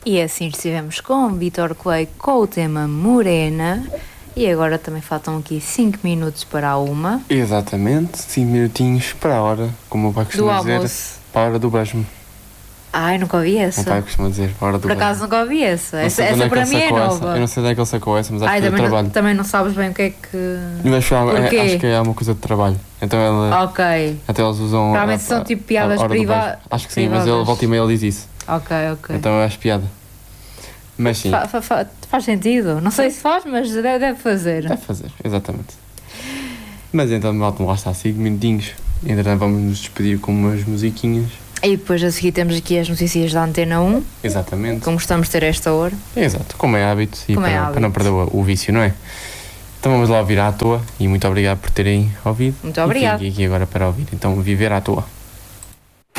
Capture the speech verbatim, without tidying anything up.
E assim estivemos com Vítor Clay com o tema Morena. E agora também faltam aqui cinco minutos para a uma. Exatamente, cinco minutinhos para a hora, como o pai costuma do dizer, almoço. para a hora do beijo-me. Ai, nunca ouvi essa. O pai costuma dizer, para a hora do Por beijo-me. acaso nunca ouvi essa. Não Essa, sei de onde essa é que para ele mim é sacou essa. nova. Eu não sei de onde é que ele sacou essa, mas acho Ai, que é de também, não, trabalho. também não sabes bem o que é que... Eu acho, é, Porquê? acho que é uma coisa de trabalho. Então ele, Ok. até eles usam. Provavelmente a- são a- tipo a piadas hora do privadas. beijo. Acho que sim, mas ele volta e meia ele diz isso. Ok, ok. Então eu acho piada. Mas sim. Fa- fa- fa- faz sentido. Não sei se faz, mas deve, deve fazer. Deve fazer, exatamente. Mas então, malta, lá está, cinco minutinhos. Entretanto, vamos nos despedir com umas musiquinhas. E depois a seguir temos aqui as notícias da Antena um, Exatamente. como gostamos de ter esta hora. Exato, como é hábito e Como para, é não- hábito. para não perder o, o vício, não é? Então vamos lá ouvir à toa e muito obrigado por terem ouvido. Muito obrigado. E fiquem aqui agora para ouvir. Então, viver à toa.